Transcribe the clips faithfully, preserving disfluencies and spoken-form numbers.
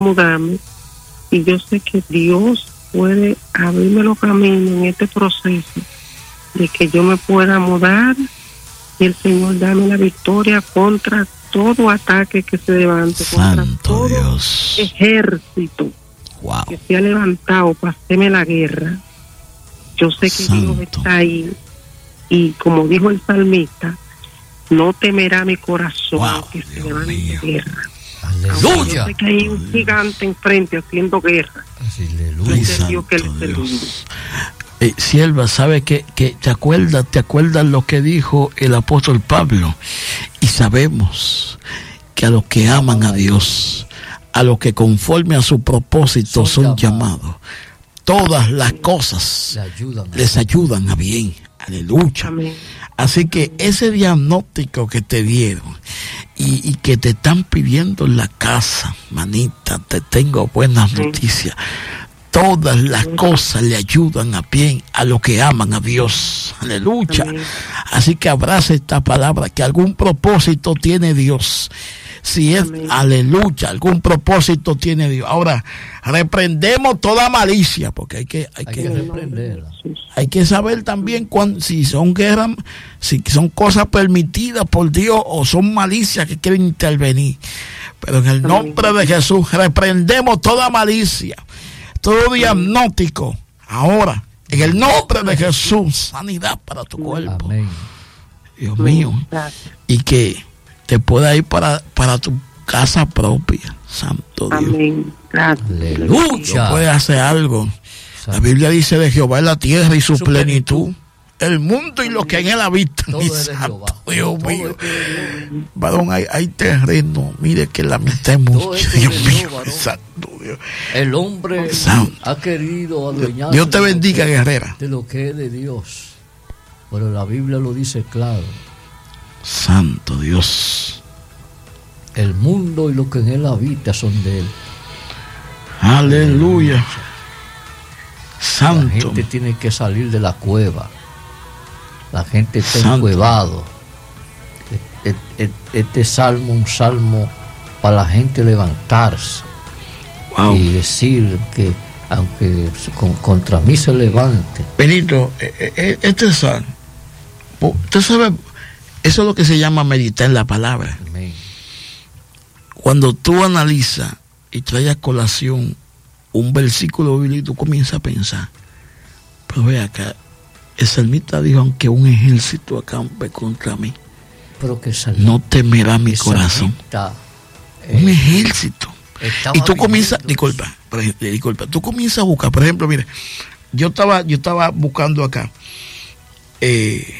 mudarme, y yo sé que Dios puede abrirme los caminos en este proceso de que yo me pueda mudar y el Señor dame la victoria contra todo ataque que se levante, Santo contra todo Dios. ejército Wow. que se ha levantado para hacerme la guerra. Yo sé que Santo. Dios está ahí, y como dijo el salmista, no temerá mi corazón Wow, que se Dios levante mío. guerra. Aleluya. Yo sé que hay un gigante enfrente haciendo guerra. Aleluya. Ay, Ese Dios que le santo servimos. Dios. Eh, sierva, ¿sabe que, que te acuerdas, te acuerdas lo que dijo el apóstol Pablo? Y sabemos que a los que aman a Dios, a los que conforme a su propósito son, Son llamados, llamados. todas las cosas Le ayudan. les ayudan a bien. Aleluya. Amén. Así que ese diagnóstico que te dieron y, y que te están pidiendo en la casa, manita, te tengo buenas Sí. noticias. Todas las cosas le ayudan a bien a los que aman a Dios. Aleluya. Amén. Así que abraza esta palabra, que algún propósito tiene Dios. Si es, Amén. aleluya, algún propósito tiene Dios. Ahora, reprendemos toda malicia, porque hay que, hay Hay que, que reprenderla. hay que saber también cuán, si son guerras, si son cosas permitidas por Dios o son malicias que quieren intervenir. Pero en el nombre de Jesús reprendemos toda malicia, todo diagnóstico. Ahora, en el nombre de Jesús, sanidad para tu cuerpo. Amén. Dios mío. Gracias. Y que te pueda ir para, para tu casa propia. Santo Dios. Amén. Gracias. Aleluya. Dios puede hacer algo. La Biblia dice de Jehová es la tierra y su, Su plenitud, el mundo y lo que en él habita. Todo Mi es de santo Jehová. Dios Todo mío. es de Dios. Varón, hay, hay terreno. Mire que la mitad es mucho. es de Dios Dios, mío. varón. Santo Dios. El hombre Santo. ha querido adueñarse Dios te de lo bendiga, que- guerrera. de lo que es de Dios. Pero la Biblia lo dice claro. Santo Dios. El mundo y lo que en él habita son de él. Aleluya. La Santo. gente tiene que salir de la cueva. La gente está Santo. encuevado. E- e- e- Este salmo, un salmo para la gente levantarse Wow. y decir que aunque con- contra mí se levante, Benito, eh, eh, este salmo, po- usted sabe, eso es lo que se llama meditar en la palabra. amén. Cuando tú analizas y traes a colación un versículo bíblico, tú comienzas a pensar, pero ve acá, el salmista dijo, aunque un ejército acampe contra mí, Pero que sal- no temerá mi que corazón. salmista, Un eh, ejército. estaba Y tú comienzas, viviendo- disculpa, por ejemplo, disculpa, tú comienzas a buscar, por ejemplo, mire, yo estaba, yo estaba buscando acá eh,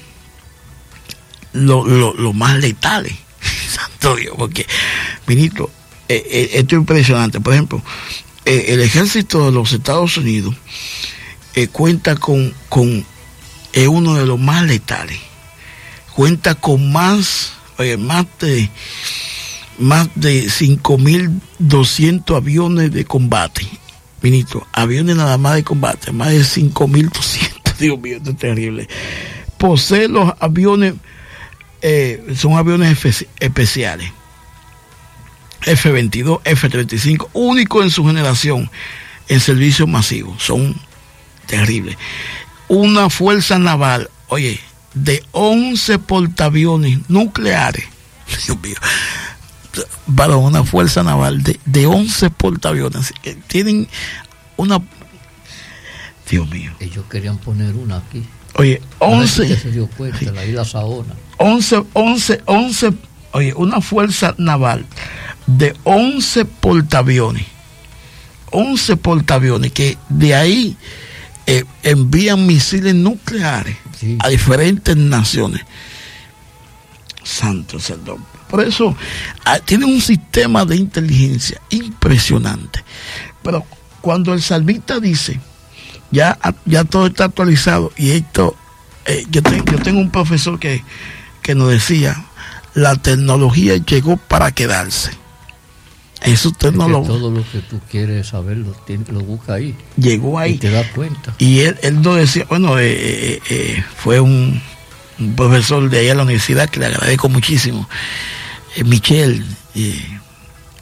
lo, lo, lo más letales, santo Dios, porque, ministro, eh, eh, esto es impresionante. Por ejemplo, eh, el ejército de los Estados Unidos eh, cuenta con, con es uno de los más letales, cuenta con más, oye, más de más de cinco mil doscientos aviones de combate, ministro, aviones nada más de combate, más de cinco mil doscientos, Dios mío, esto es terrible. Posee los aviones, eh, son aviones espe- especiales, F veintidós, F treinta y cinco, únicos en su generación en servicio masivo, son terribles. Una fuerza naval, oye, de once portaaviones nucleares, Dios mío, para una fuerza naval de, de once portaaviones, que tienen una, Dios mío, Ellos querían poner una aquí. oye, once once, se dio cuenta, la isla Saona. once, once, once, oye, una fuerza naval de once portaaviones, once portaaviones que de ahí eh, envían misiles nucleares Sí. a diferentes naciones. Santo Señor. Por eso ah, tiene un sistema de inteligencia impresionante. Pero cuando el salmista dice, ya, ya todo está actualizado, y esto, eh, yo, te, yo tengo un profesor que, que nos decía, la tecnología llegó para quedarse. Eso usted Es no que lo... todo lo que tú quieres saber lo, tiene- lo busca ahí Llegó ahí. y te das cuenta. Y él, él nos decía, bueno, eh, eh, eh, fue un, un profesor de allá en la universidad que le agradezco muchísimo, eh, Michel, eh,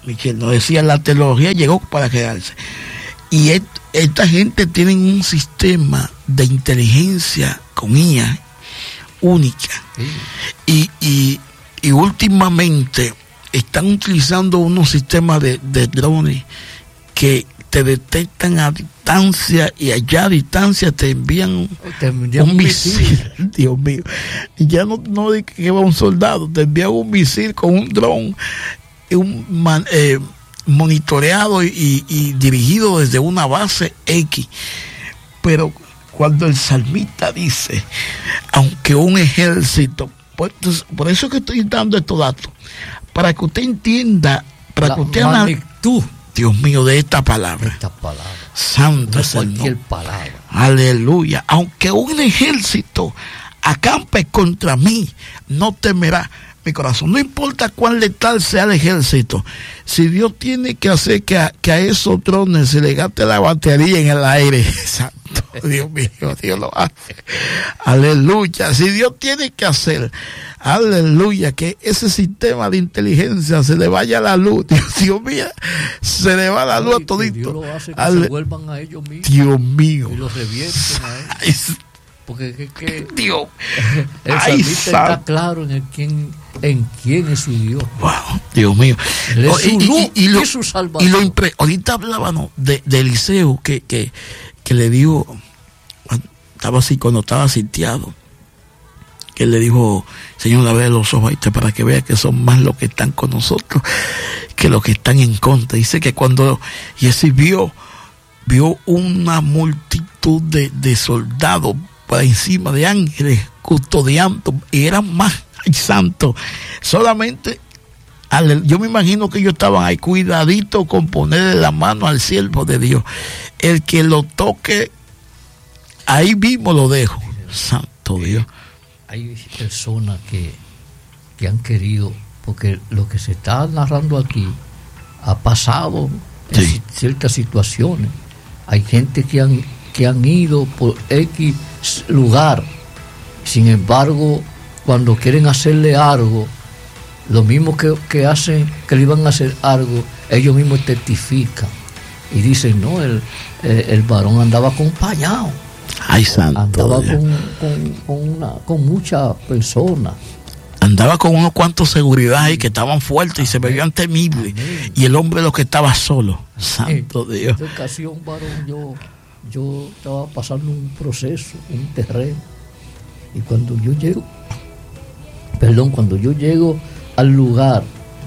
Michelle nos decía, la tecnología llegó para quedarse. Y et, esta gente tiene un sistema de inteligencia con I A única. Sí. Y, y, y últimamente están utilizando unos sistemas de, de drones que te detectan a distancia y allá a distancia te envían, te envían un misil. misil. Dios mío. Y ya no, no de que va un soldado, te envían un misil con un dron, un man, eh, monitoreado y, y, y dirigido desde una base X. Pero cuando el salmista dice, aunque un ejército, por, por eso que estoy dando estos datos, para que usted entienda, para la que usted magnitud, Dios mío, de esta palabra. Esta palabra. Santo no es el cualquier nombre. palabra. Aleluya. Aunque un ejército acampe contra mí, no temerá mi corazón. No importa cuán letal sea el ejército. Si Dios tiene que hacer que a, que a esos drones se le gaste la batería en el aire, santo, Dios mío, Dios lo hace. Aleluya. Si Dios tiene que hacer, aleluya, que ese sistema de inteligencia se le vaya la luz, Dios, Dios mío, se le va la luz a todito. Dios lo hace que Ale... se vuelvan a ellos mismos. Dios mío. Y los revienten a ellos. Porque que, que Dios, el salmista está claro en el quién, en quién es su Dios. Wow, Dios mío. Él es su luz y, y, y, lo, y su salvación. Y lo impre, ahorita hablábamos de, de Eliseo que, que, que le dijo, estaba así cuando estaba sitiado, que le dijo, Señor, abre los ojos ahí para que vea que son más los que están con nosotros que los que están en contra. Dice que cuando Jesús vio, vio una multitud de, de soldados por encima de ángeles custodiando, y eran más, ay santo, solamente al, yo me imagino que ellos estaban ahí cuidadito con ponerle la mano al siervo de Dios, el que lo toque ahí mismo lo dejo. Santo Dios. Hay personas que, que han querido, porque lo que se está narrando aquí ha pasado en sí. ciertas situaciones. Hay gente que han, que han ido por X lugar, sin embargo, cuando quieren hacerle algo, lo mismo que, que hacen, que le iban a hacer algo, ellos mismos testifican y dicen, no, el, el, el varón andaba acompañado. Ay, santo. Andaba con, con, con, una, con muchas personas. Andaba con unos cuantos seguridad ahí que estaban fuertes y se veían temibles. Amén. Y el hombre lo que estaba solo. Santo en Dios. En esta ocasión, varón, yo, yo estaba pasando un proceso, un terreno. Y cuando yo llego, perdón, cuando yo llego al lugar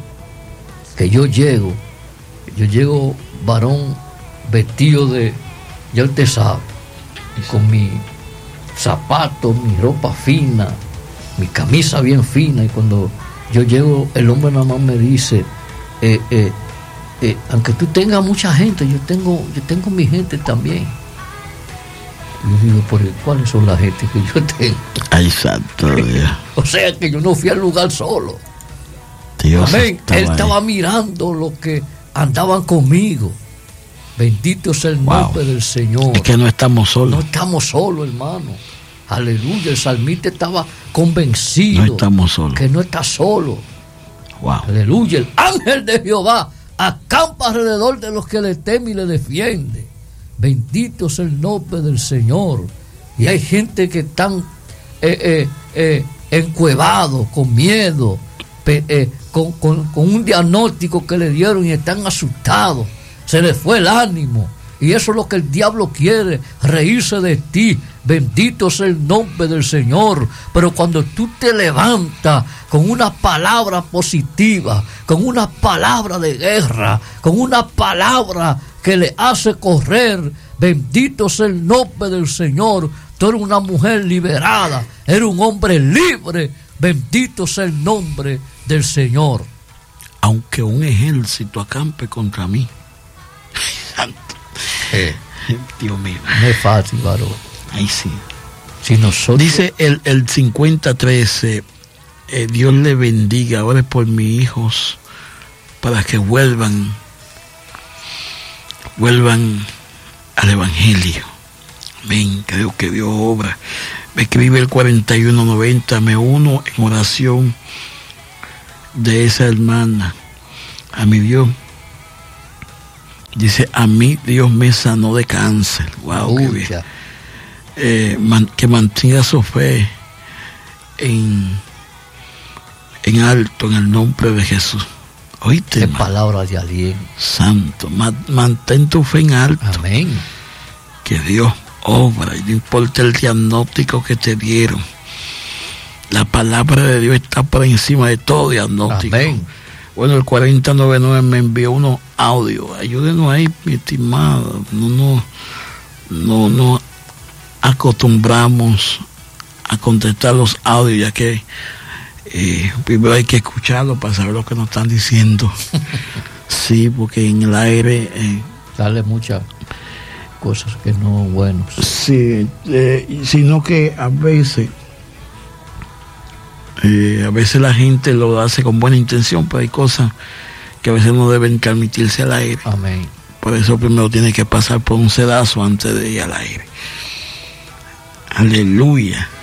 que yo llego, yo llego, varón, vestido de, ya usted sabe, con mi zapato, mi ropa fina, mi camisa bien fina, y cuando yo llego, el hombre nada más me dice, eh, eh, eh, aunque tú tengas mucha gente, yo tengo, yo tengo mi gente también. Y yo digo, ¿por cuáles son las gente que yo tengo? Ay, santo Dios. O sea que yo no fui al lugar solo. Dios. Amén. Estaba Él estaba ahí mirando lo que andaban conmigo. Bendito sea el nombre wow. del Señor. Es que no estamos solos. No estamos solos, hermano. Aleluya. El salmista estaba convencido. No estamos solos. Que no está solo. Wow. Aleluya. El ángel de Jehová acampa alrededor de los que le temen y le defiende. Bendito sea el nombre del Señor. Y hay gente que están eh, eh, eh, encuevados, con miedo, pe, eh, con, con, con un diagnóstico que le dieron y están asustados. Se les fue el ánimo. Y eso es lo que el diablo quiere, reírse de ti. Bendito sea el nombre del Señor. Pero cuando tú te levantas con una palabra positiva, con una palabra de guerra, con una palabra que le hace correr, bendito sea el nombre del Señor. Tú eres una mujer liberada, eres un hombre libre. Bendito sea el nombre del Señor. Aunque un ejército acampe contra mí, santo. Eh, Dios mío. No es fácil, varón. Ahí sí. Si nosotros... Dice el, el cincuenta trece, eh, Dios le bendiga, ore por mis hijos para que vuelvan, vuelvan al Evangelio. Amén. Creo que Dios obra. Me escribe el cuarenta y uno noventa, me uno en oración de esa hermana. A mi Dios, Dice, a mí Dios me sanó de cáncer. Wow, qué bien. Eh, man, que mantenga su fe en, en alto, en el nombre de Jesús. Oíste, qué palabra de aliento. Santo, man, mantén tu fe en alto. Amén. Que Dios obra, y no importa el diagnóstico que te dieron. La palabra de Dios está por encima de todo diagnóstico. Amén. Bueno, el cuarenta noventa y nueve me envió unos audios. Ayúdenos ahí, mi estimado. No, no, no, no acostumbramos a contestar los audios, ya que eh, primero hay que escucharlo para saber lo que nos están diciendo. Sí, porque en el aire eh, sale muchas cosas que no buenas. Sí, eh, sino que a veces eh, a veces la gente lo hace con buena intención, pero hay cosas que a veces no deben transmitirse al aire. Amén. Por eso primero tiene que pasar por un sedazo antes de ir al aire. Aleluya.